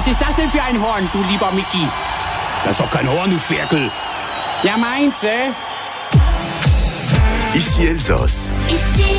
Was ist das denn für ein Horn, du lieber Micky? Das ist doch kein Horn, du Ferkel. Ja, meinst du? Ici Elsass.